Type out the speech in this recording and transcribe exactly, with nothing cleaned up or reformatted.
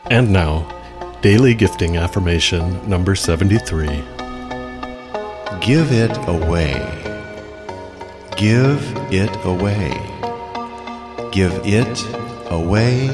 And now, Daily Gifting Affirmation number seventy-three. Give it away. Give it away. Give it away